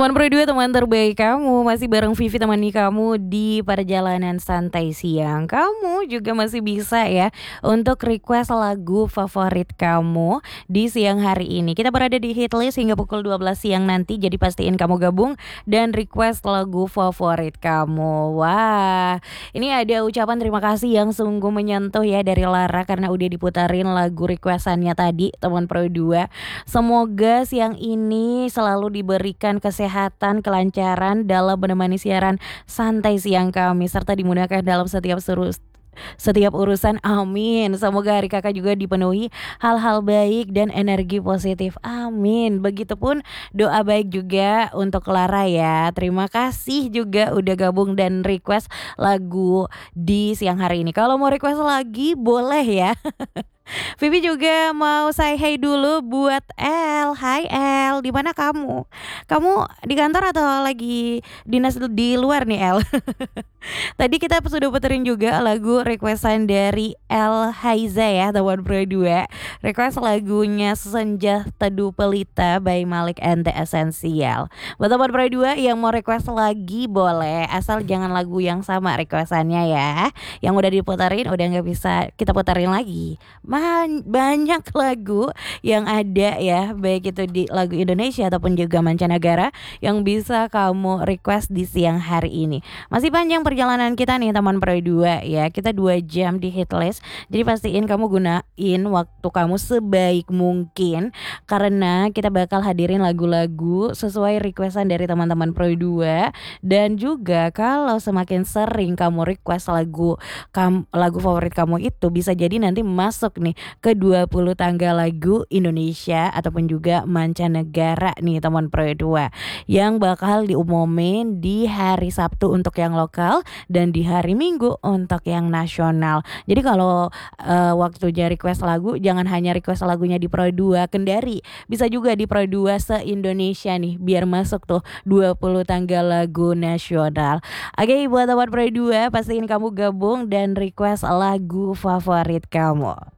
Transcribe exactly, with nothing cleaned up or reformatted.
Teman Pro dua, teman terbaik kamu, masih bareng Vivi temani kamu di perjalanan santai siang. Kamu juga masih bisa ya untuk request lagu favorit kamu di siang hari ini. Kita berada di Hitlist hingga pukul dua belas siang nanti, jadi pastiin kamu gabung dan request lagu favorit kamu. Wah, ini ada ucapan terima kasih yang sungguh menyentuh ya dari Lara karena udah diputarin lagu requestannya tadi, teman Pro dua. Semoga siang ini selalu diberikan kesehatan, kelancaran dalam menemani siaran santai siang kami, serta dimudahkan dalam setiap seru setiap urusan, amin. Semoga hari kakak juga dipenuhi hal-hal baik dan energi positif, amin. Begitupun doa baik juga untuk Clara ya. Terima kasih juga udah gabung dan request lagu di siang hari ini. Kalau mau request lagi boleh ya. Vivi juga mau say hey dulu buat El. Hai El, di mana kamu? Kamu di kantor atau lagi dinas di luar nih El? Tadi kita sudah puterin juga lagu requestan dari El Haiza ya, teman Pro dua. Request lagunya Senja Teduh Pelita by Malik and the Essential. Buat teman Pro dua yang mau request lagi boleh, asal jangan lagu yang sama requestannya ya. Yang udah diputerin udah gak bisa kita puterin lagi. Man, banyak lagu yang ada ya, baik itu di lagu Indonesia ataupun juga mancanegara yang bisa kamu request di siang hari ini. Masih panjang perjalanan kita nih teman Pro dua ya. Kita dua jam di Hitlist. Jadi pastiin kamu gunain waktu kamu sebaik mungkin, karena kita bakal hadirin lagu-lagu sesuai requestan dari teman-teman Pro dua. Dan juga kalau semakin sering kamu request lagu kam, lagu favorit kamu itu bisa jadi nanti masuk nih ke dua puluh tangga lagu Indonesia ataupun juga mancanegara nih teman Pro dua, yang bakal diumumin di hari Sabtu untuk yang lokal dan di hari Minggu untuk yang nasional. Jadi kalau uh, waktunya request lagu jangan hanya request lagunya di Pro dua Kendari, bisa juga di Pro dua se-Indonesia nih biar masuk tuh dua puluh tangga lagu nasional. Oke, buat teman Pro dua pastiin kamu gabung dan request lagu favorit kamu.